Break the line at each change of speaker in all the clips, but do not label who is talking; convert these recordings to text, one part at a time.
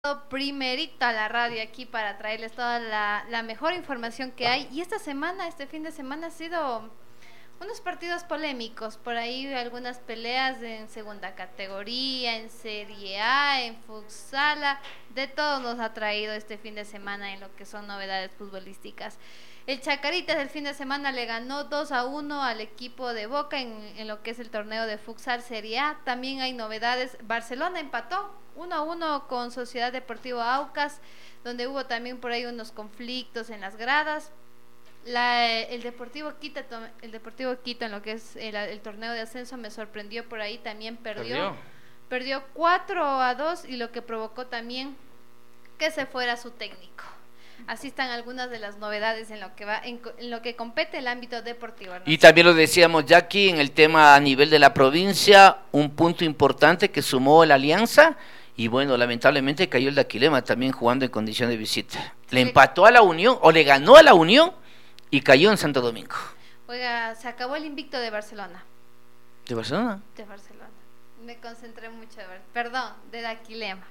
Primerito a la radio aquí para traerles toda la mejor información que hay. Y esta semana, este fin de semana ha sido unos partidos polémicos, por ahí algunas peleas en segunda categoría, en Serie A, en futsala, de todo nos ha traído este fin de semana en lo que son novedades futbolísticas. El Chacarita del fin de semana le ganó 2-1 al equipo de Boca en lo que es el torneo de futsal Serie A. También hay novedades. Barcelona empató 1-1 con Sociedad Deportiva Aucas, donde hubo también por ahí unos conflictos en las gradas. El Deportivo Quito en lo que es el torneo de ascenso me sorprendió por ahí, también perdió 4-2 y lo que provocó también que se fuera su técnico. Así están algunas de las novedades en lo que va en lo que compete el ámbito deportivo, ¿no?
Y también lo decíamos ya aquí en el tema a nivel de la provincia, un punto importante que sumó la Alianza y bueno, lamentablemente cayó el Daquilema también jugando en condición de visita. Le empató a la Unión o le ganó a la Unión y cayó en Santo Domingo.
Oiga, se acabó el invicto de Barcelona.
¿De Barcelona?
De Barcelona. Me concentré mucho perdón, de Daquilema.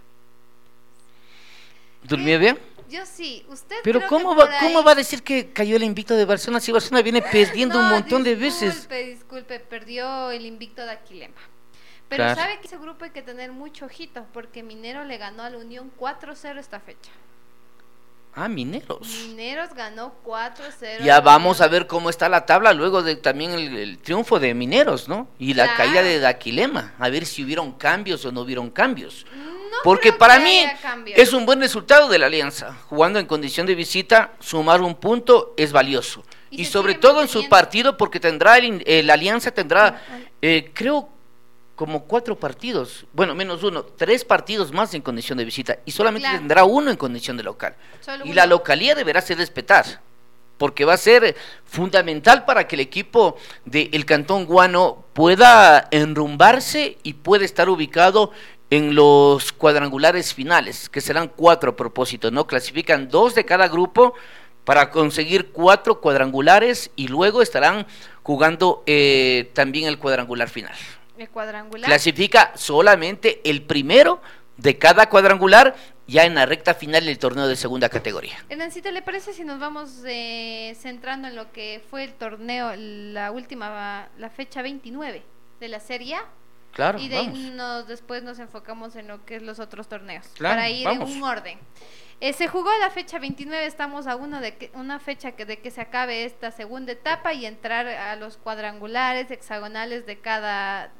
¿Durmió bien?
Yo sí, usted.
Pero ¿cómo va a decir que cayó el invicto de Barcelona si Barcelona viene perdiendo un montón de veces?
Disculpe, perdió el invicto de Aquilema. Pero
claro.
Sabe que ese grupo hay que tener mucho ojito, porque Minero le ganó a la Unión 4-0 esta fecha.
Ah, Mineros.
Mineros ganó 4-0.
Ya vamos a ver cómo está la tabla luego de también el triunfo de Mineros, ¿no? Y la caída de Daquilema, a ver si hubieron cambios o no hubieron cambios.
No,
porque para mí es un buen resultado de la Alianza. Jugando en condición de visita, sumar un punto es valioso. Y sobre todo en su partido, porque tendrá la Alianza tendrá, creo, como 4 partidos, bueno, menos 1, 3 partidos más en condición de visita. Y solamente tendrá 1 en condición de local. Y la localía deberá ser respetar, porque va a ser fundamental para que el equipo del Cantón Guano pueda enrumbarse y pueda estar ubicado en los cuadrangulares finales, que serán 4 a propósito, ¿no? Clasifican 2 de cada grupo para conseguir 4 cuadrangulares y luego estarán jugando también el cuadrangular final.
¿El cuadrangular?
Clasifica solamente el primero de cada cuadrangular ya en la recta final del torneo de segunda categoría.
Hernancito, ¿le parece si nos vamos centrando en lo que fue el torneo, la fecha 29 de la Serie A?
Claro,
y de ahí después nos enfocamos en lo que es los otros torneos, para ir en un orden. Se jugó la fecha 29, estamos a una fecha de que se acabe esta segunda etapa y entrar a los cuadrangulares hexagonales de cada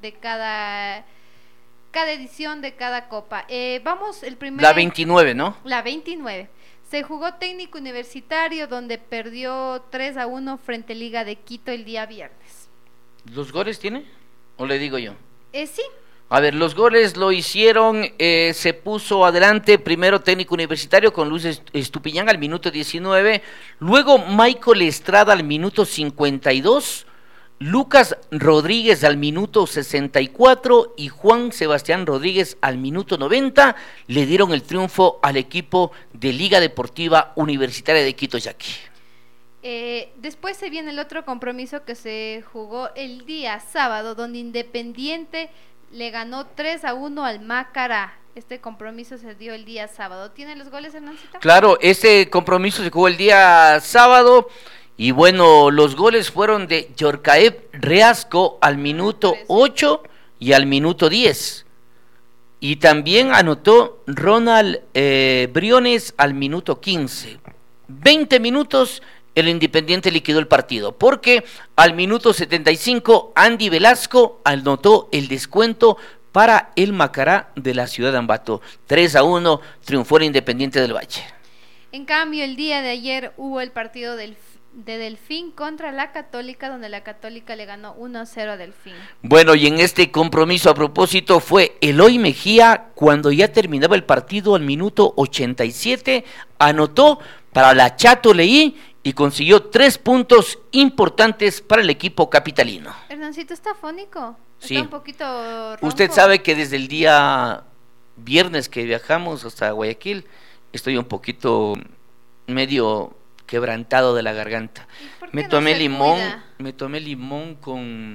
edición de cada copa. Vamos, el primero.
La 29, ¿no?
La 29. Se jugó Técnico Universitario, donde perdió 3-1 frente a Liga de Quito el día viernes.
¿Los goles tiene? ¿O le digo yo?
Sí.
A ver, los goles lo hicieron, se puso adelante primero Técnico Universitario con Luis Estupiñán al minuto 19, luego Michael Estrada al minuto 52, Lucas Rodríguez al minuto 64 y Juan Sebastián Rodríguez al minuto 90, le dieron el triunfo al equipo de Liga Deportiva Universitaria de Quito, Yaqui.
Después se viene el otro compromiso que se jugó el día sábado, donde Independiente le ganó 3-1 al Macará. Este compromiso se dio el día sábado. ¿Tiene los goles, Hernancito?
Claro, este compromiso se jugó el día sábado y bueno, los goles fueron de Yorcaeb Reasco al minuto 8 y al minuto 10. Y también anotó Ronald Briones al minuto 15. 20 minutos el Independiente liquidó el partido, porque al minuto 75 Andy Velasco anotó el descuento para el Macará de la ciudad de Ambato. 3-1 triunfó el Independiente del Valle.
En cambio, el día de ayer hubo el partido de Delfín contra la Católica, donde la Católica le ganó 1-0 a Delfín.
Bueno, y en este compromiso a propósito fue Eloy Mejía, cuando ya terminaba el partido al minuto 87, anotó para la Chato Leí y consiguió 3 puntos importantes para el equipo capitalino.
Hernancito, ¿está afónico?
Sí.
Está un poquito ronco.
Usted sabe que desde el día viernes que viajamos hasta Guayaquil, estoy un poquito medio quebrantado de la garganta. Me tomé limón con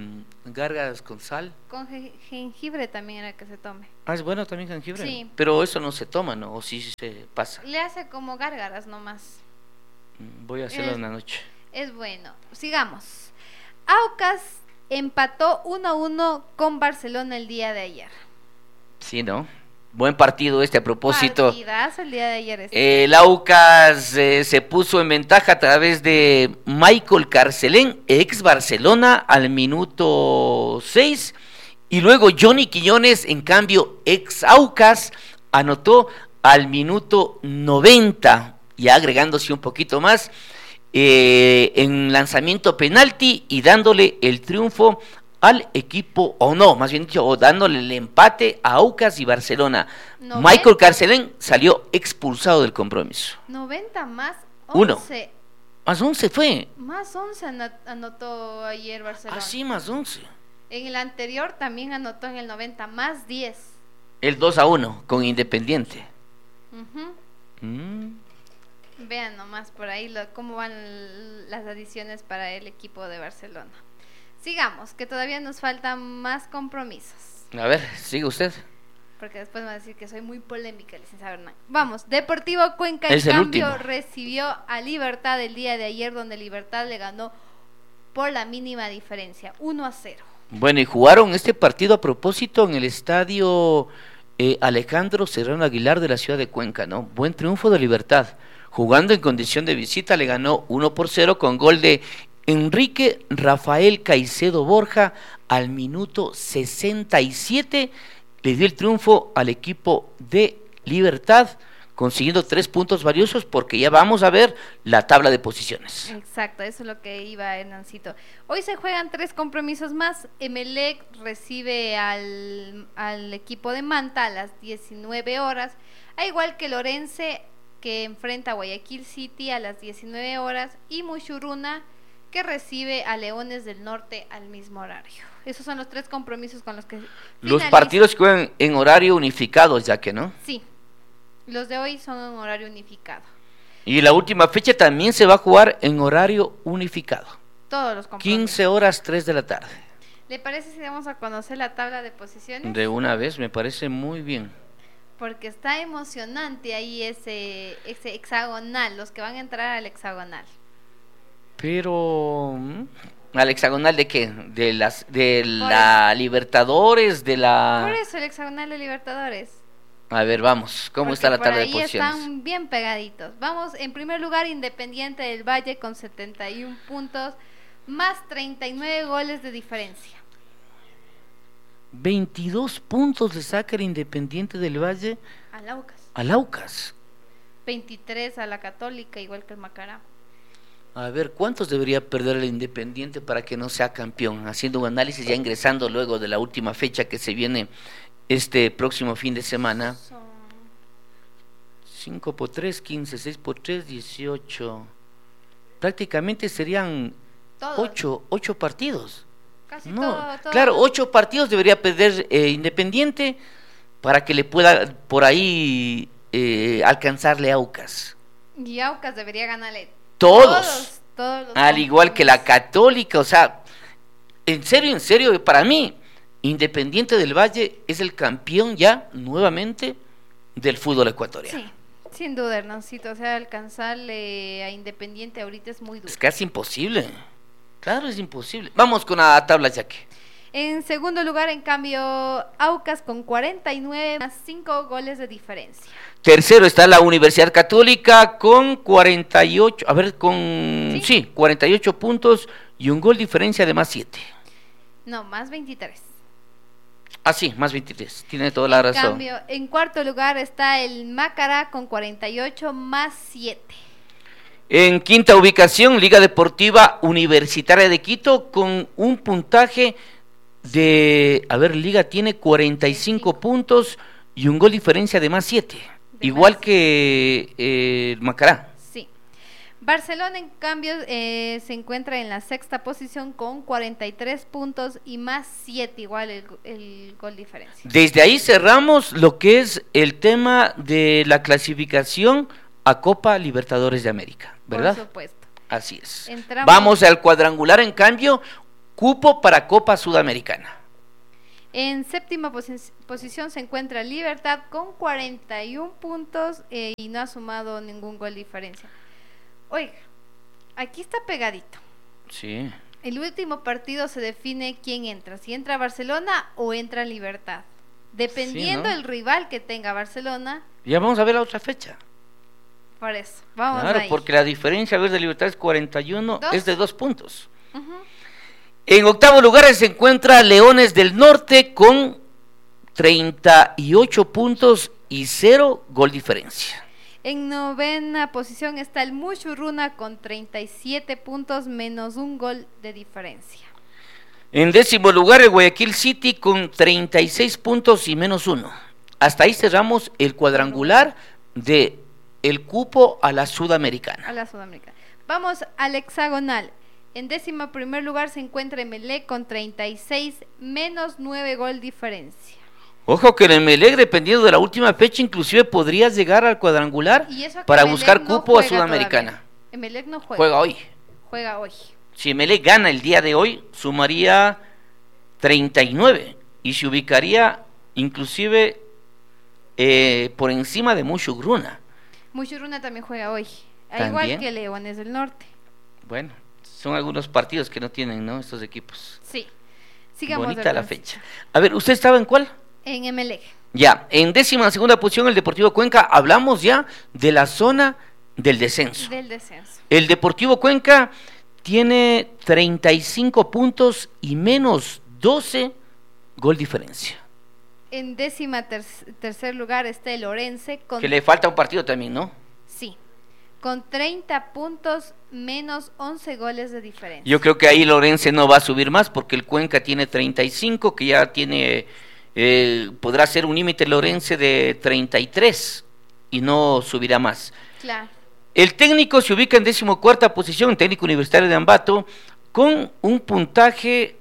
gárgaras con sal.
Con jengibre también era que se tome.
Ah, es bueno también jengibre.
Sí.
Pero eso no se toma, ¿no? O sí se pasa.
Le hace como gárgaras nomás.
Voy a hacerlo en la noche.
Es bueno. Sigamos. Aucas empató 1-1 con Barcelona el día de ayer.
Sí, ¿no? Buen partido a propósito.
Partidazo el día de ayer.
El Aucas se puso en ventaja a través de Michael Carcelén, ex Barcelona, al minuto 6. Y luego Johnny Quiñones, en cambio, ex Aucas, anotó al minuto 90, ya agregándose un poquito más, en lanzamiento penalti y dándole el triunfo al equipo, o no, más bien dicho, o dándole el empate a Aucas y Barcelona. 90. Michael Carcelén salió expulsado del compromiso.
90 más
11. Más 11 fue.
Más 11 anotó ayer Barcelona.
Ah, sí, más 11.
En el anterior también anotó en el 90, más 10.
El 2-1 con Independiente.
Vean nomás por ahí cómo van las adiciones para el equipo de Barcelona. Sigamos, que todavía nos faltan más compromisos.
A ver, sigue usted.
Porque después me va a decir que soy muy polémica, licenciado Hernán. Vamos, Deportivo Cuenca en cambio recibió a Libertad el día de ayer, donde Libertad le ganó por la mínima diferencia, 1-0.
Bueno, y jugaron este partido a propósito en el estadio Alejandro Serrano Aguilar de la ciudad de Cuenca, ¿no? Buen triunfo de Libertad. Jugando en condición de visita le ganó 1-0 con gol de Enrique Rafael Caicedo Borja al minuto 67. Le dio el triunfo al equipo de Libertad, consiguiendo 3 puntos valiosos, porque ya vamos a ver la tabla de posiciones.
Exacto, eso es lo que iba Hernancito. Hoy se juegan 3 compromisos más. Emelec recibe al equipo de Manta a las 19 horas, a igual que Lorense, que enfrenta a Guayaquil City a las 19 horas, y Mushuruna, que recibe a Leones del Norte al mismo horario. Esos son los 3 compromisos con los que
los partidos que juegan en horario unificado, ya que, ¿no?
Sí, los de hoy son en horario unificado.
Y la última fecha también se va a jugar en horario unificado.
Todos los compromisos.
15 horas, 3 de la tarde.
¿Le parece si vamos a conocer la tabla de posiciones?
De una vez, me parece muy bien.
Porque está emocionante ahí ese hexagonal, los que van a entrar al hexagonal.
Pero ¿al hexagonal de qué? De la Libertadores, de la...
Por eso el hexagonal de Libertadores.
A ver, vamos, ¿cómo está la tabla de posiciones?
Están bien pegaditos. Vamos, en primer lugar, Independiente del Valle con 71 puntos, más 39 goles de diferencia.
22 puntos le saca el Independiente del Valle al Aucas.
23 a la Católica, igual que el Macará.
A ver, ¿cuántos debería perder el Independiente para que no sea campeón? Haciendo un análisis, ya ingresando luego de la última fecha que se viene este próximo fin de semana. 5 por 3, 15, 6 por 3, 18. Prácticamente serían 8 partidos.
Casi
no,
todo.
Claro, 8 partidos debería perder Independiente para que le pueda por ahí alcanzarle a Aucas.
Y Aucas debería ganarle
todos
al
igual que la Católica. O sea, en serio, para mí Independiente del Valle es el campeón ya nuevamente del fútbol ecuatoriano.
Sí, sin duda, Hernancito. O sea, alcanzarle a Independiente ahorita es muy duro.
Es casi imposible. Claro, es imposible. Vamos con la tabla, Jaque.
En segundo lugar, en cambio, Aucas con 49 más 5 goles de diferencia.
Tercero está la Universidad Católica con 48, 48 puntos y un gol diferencia de más 7.
No, más 23.
Ah, sí, más 23, tiene toda la razón.
En cambio, en cuarto lugar está el Macará con 48 más 7.
En quinta ubicación, Liga Deportiva Universitaria de Quito con un puntaje de... Liga tiene 45 puntos y un gol diferencia de más 7. Igual que Macará.
Sí. Barcelona, en cambio, se encuentra en la sexta posición con 43 puntos y más 7, igual el gol diferencia.
Desde ahí cerramos lo que es el tema de la clasificación a Copa Libertadores de América, ¿verdad?
Por supuesto.
Así es.
Entramos...
Vamos al cuadrangular, en cambio, cupo para Copa Sudamericana.
En séptima posición se encuentra Libertad con 41 puntos y no ha sumado ningún gol de diferencia. Oiga, aquí está pegadito.
Sí.
El último partido se define quién entra, si entra Barcelona o entra Libertad. Dependiendo del rival que tenga Barcelona.
Ya vamos a ver la otra fecha.
Por eso, vamos
claro,
ahí.
Porque la diferencia a ver de Libertad es 41, es de 2 puntos.
Uh-huh.
En octavo lugar se encuentra Leones del Norte con 38 puntos y 0 gol diferencia.
En novena posición está el Muchurruna con 37 puntos menos un gol de diferencia.
En décimo lugar el Guayaquil City con 36 puntos y menos 1. Hasta ahí cerramos el cuadrangular de el cupo a la Sudamericana.
A la Sudamericana. Vamos al hexagonal. En décimo primer lugar se encuentra Emelec con 36 menos 9 gol diferencia.
Ojo que el Emelec, dependiendo de la última fecha, inclusive podría llegar al cuadrangular para
Emelec
buscar
no
cupo a
juega
Sudamericana.
Todavía. Emelec no juega.
Juega hoy.
Juega hoy.
Si Emelec gana el día de hoy, sumaría 39 y se ubicaría inclusive por encima de Muchurruna.
Muchurruna también juega hoy,
¿También?
Igual que Leones del Norte.
Bueno, son algunos partidos que no tienen, ¿no? Estos equipos.
Sí. Sigamos.
Bonita la fecha. A ver, ¿usted estaba en cuál?
En Emelec.
Ya, en décima segunda posición el Deportivo Cuenca. Hablamos ya de la zona del descenso.
Del descenso.
El Deportivo Cuenca tiene 35 puntos y menos 12 gol diferencia.
En décima tercer lugar está el Orense con...
Que le falta un partido también, ¿no?
Sí, con 30 puntos menos 11 goles de diferencia.
Yo creo que ahí el Orense no va a subir más porque el Cuenca tiene 35, que ya tiene... podrá ser un límite el Orense de 33 y no subirá más.
Claro.
El técnico se ubica en 14ª posición, el técnico universitario de Ambato, con un puntaje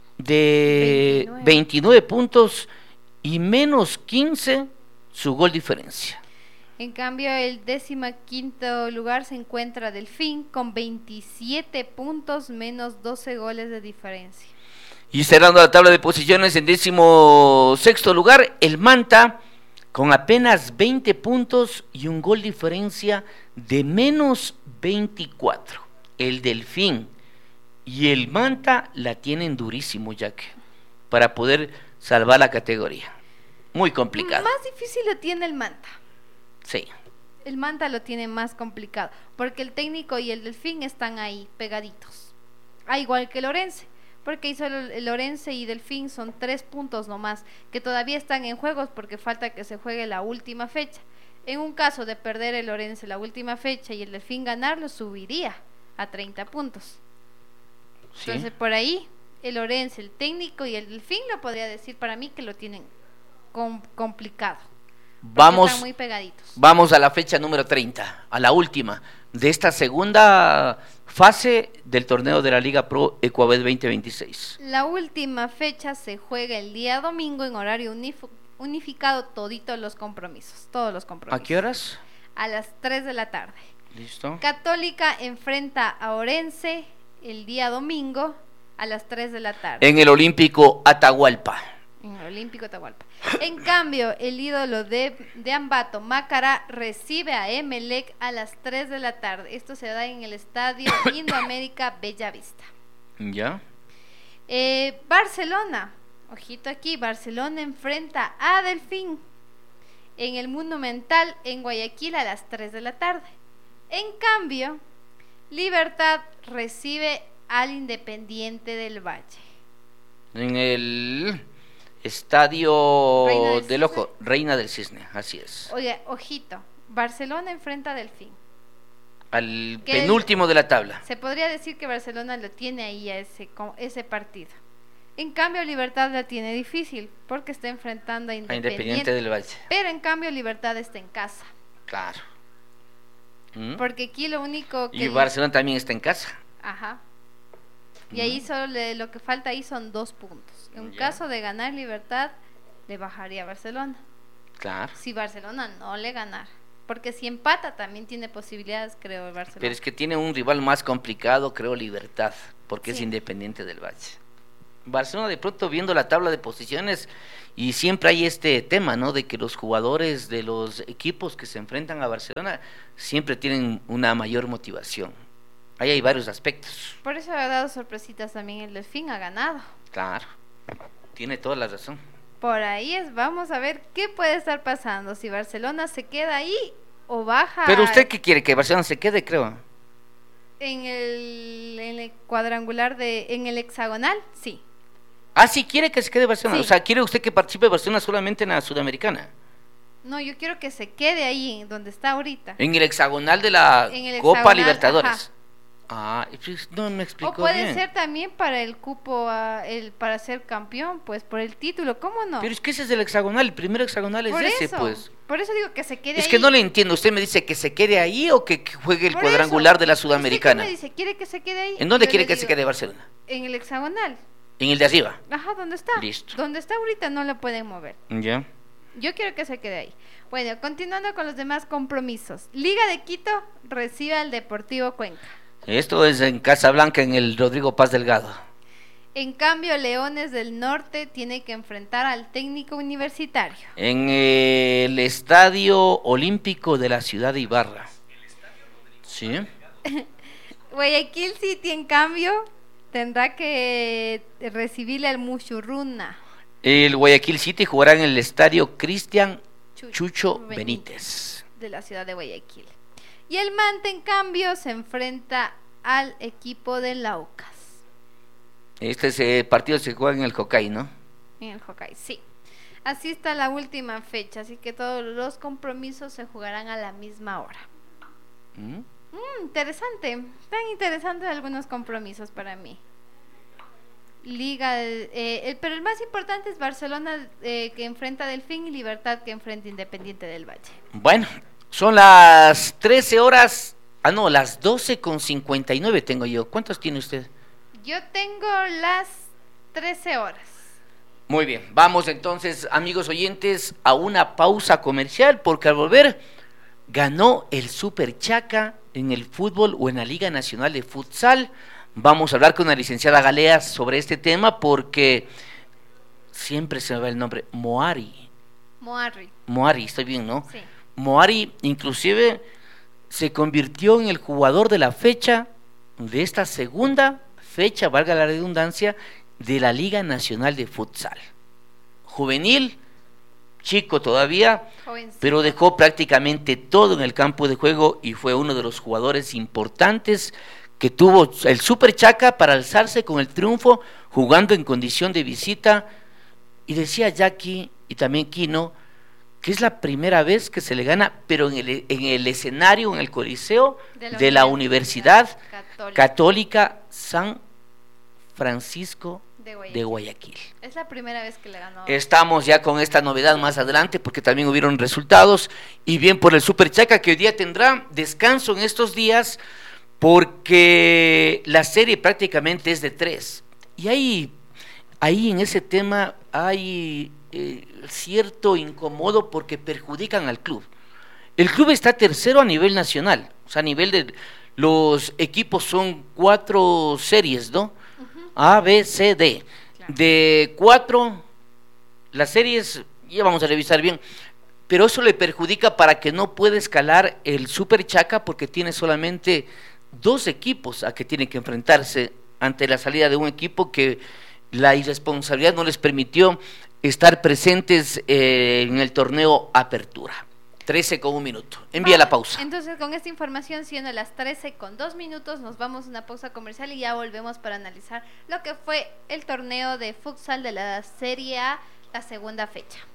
de 29 puntos y menos 15 su gol diferencia.
En cambio, el 15º lugar se encuentra Delfín con 27 puntos menos 12 goles de diferencia.
Y cerrando la tabla de posiciones en 16º lugar, el Manta con apenas 20 puntos y un gol diferencia de menos 24. El Delfín y el Manta la tienen durísimo, Jack, para poder salvar la categoría. Muy complicado.
Más difícil lo tiene el Manta.
Sí.
El Manta lo tiene más complicado, porque el técnico y el Delfín están ahí pegaditos. Igual que el Orense, porque hizo el Orense y Delfín son 3 puntos nomás, que todavía están en juegos porque falta que se juegue la última fecha. En un caso de perder el Orense la última fecha y el Delfín ganarlo, subiría a 30 puntos. ¿Sí? Entonces por ahí el Orense, el técnico y el Delfín lo podría decir para mí que lo tienen complicado. Están muy pegaditos.
Vamos a la fecha número 30, a la última de esta segunda fase del torneo de la Liga Pro Ecuabet 2026.
La última fecha se juega el día domingo en horario unificado, todos los compromisos.
¿A qué horas?
A las 3 de la tarde.
Listo.
Católica enfrenta a Orense el día domingo a las 3 de la tarde.
En el Olímpico Atahualpa.
En el Olímpico Atahualpa. En cambio, el ídolo de Ambato, Macará, recibe a Emelec a las 3 de la tarde. Esto se da en el Estadio Indoamérica Bellavista.
¿Ya?
Barcelona, ojito aquí, Barcelona enfrenta a Delfín en el Monumental en Guayaquil a las 3 de la tarde. En cambio, Libertad recibe al Independiente del Valle.
En el Estadio del Ojo, Reina del Cisne, así es.
Oye, ojito, Barcelona enfrenta a Delfín.
Al penúltimo de la tabla.
Se podría decir que Barcelona lo tiene ahí a ese partido. En cambio, Libertad la tiene difícil porque está enfrentando a Independiente
del Valle.
Pero en cambio, Libertad está en casa.
Claro.
Porque aquí lo único que...
Y Barcelona también está en casa.
Ajá. Y ahí solo lo que falta ahí son 2 puntos. En caso de ganar Libertad, le bajaría a Barcelona.
Claro.
Si Barcelona no le ganara. Porque si empata también tiene posibilidades, creo, el Barcelona.
Pero es que tiene un rival más complicado, creo, Libertad, porque es Independiente del Valle. Barcelona de pronto viendo la tabla de posiciones y siempre hay este tema, ¿no? De que los jugadores de los equipos que se enfrentan a Barcelona siempre tienen una mayor motivación. Ahí hay varios aspectos.
Por eso ha dado sorpresitas también, el Delfín ha ganado.
Claro, tiene toda la razón.
Por ahí vamos a ver qué puede estar pasando, si Barcelona se queda ahí o baja.
Pero usted qué quiere, que Barcelona se quede, creo.
En el cuadrangular en el hexagonal, sí.
Ah, sí, quiere que se quede Barcelona.
Sí.
O sea, ¿quiere usted que participe Barcelona solamente en la Sudamericana?
No, yo quiero que se quede ahí, donde está ahorita.
En el hexagonal de la Copa
hexagonal,
Libertadores.
Ajá.
Ah, pues no me explicó
O puede
bien.
ser también para el cupo, para ser campeón, pues por el título, ¿cómo no?
Pero es que ese es el hexagonal, el primer hexagonal es
por
ese,
eso,
pues.
Por eso digo que se quede
Es
ahí.
que no le entiendo, usted me dice que se quede ahí o que juegue el
Por
cuadrangular
eso,
de la
¿usted qué
Sudamericana.
me dice? ¿Quiere que se quede ahí?
¿En dónde
Yo
quiere
le
que se
digo,
quede Barcelona?
En el hexagonal.
En el de arriba.
Ajá, ¿dónde está?
Listo.
Donde está ahorita no lo pueden mover.
Ya.
Yo quiero que se quede ahí. Bueno, continuando con los demás compromisos. Liga de Quito recibe al Deportivo Cuenca.
Esto es en Casablanca, en el Rodrigo Paz Delgado.
En cambio, Leones del Norte tiene que enfrentar al Técnico Universitario.
En el Estadio Olímpico de la ciudad de Ibarra. ¿Sí?
Guayaquil City, en cambio, tendrá que recibirle al Mushurruna.
El Guayaquil City jugará en el Estadio Cristian Chucho
Benítez,
Benítez.
de la ciudad de Guayaquil. Y el Mante, en cambio, se enfrenta al equipo de Laucas.
Este partido se juega en el Jocay, ¿no?
En el Hokkaido, sí. Así está la última fecha, así que todos los compromisos se jugarán a la misma hora.
¿Mm?
Interesante, tan interesantes algunos compromisos para mí. Pero el más importante es Barcelona, que enfrenta a Delfín, y Libertad, que enfrenta a Independiente del Valle.
Bueno, son las 13 horas, las 12:59 tengo yo. ¿Cuántos tiene usted?
Yo tengo las 13 horas.
Muy bien, vamos entonces, amigos oyentes, a una pausa comercial, porque al volver ganó el Super Chaca en el fútbol o en la Liga Nacional de Futsal. Vamos a hablar con la licenciada Galea sobre este tema, porque siempre se me va el nombre, Moari, estoy bien, ¿no?
Sí.
Moari inclusive se convirtió en el jugador de la fecha, de esta segunda fecha, valga la redundancia, de la Liga Nacional de Futsal. Juvenil, chico todavía,
Jovencito.
pero dejó prácticamente todo en el campo de juego y fue uno de los jugadores importantes que tuvo el Super Chaca para alzarse con el triunfo, jugando en condición de visita. Y decía Jackie y también Kino que es la primera vez que se le gana, pero en el escenario, en el Coliseo de la Universidad Católica San Francisco de Guayaquil.
Es la primera vez que le ganó.
Estamos ya con esta novedad más adelante, porque también hubieron resultados, y bien por el Super Chaca, que hoy día tendrá descanso en estos días, porque la serie prácticamente es de 3, y ahí en ese tema hay cierto incomodo, porque perjudican al club. El club está tercero a nivel nacional, o sea, a nivel de los equipos son 4 series, ¿no? A, B, C, D. Claro. De 4, las series, ya vamos a revisar bien, pero eso le perjudica para que no pueda escalar el Super Chaca, porque tiene solamente 2 equipos a que tiene que enfrentarse ante la salida de un equipo que la irresponsabilidad no les permitió estar presentes en el torneo Apertura. 13:01. Envía la pausa.
Entonces, con esta información, siendo las 13:02, nos vamos a una pausa comercial y ya volvemos para analizar lo que fue el torneo de futsal de la Serie A, la segunda fecha.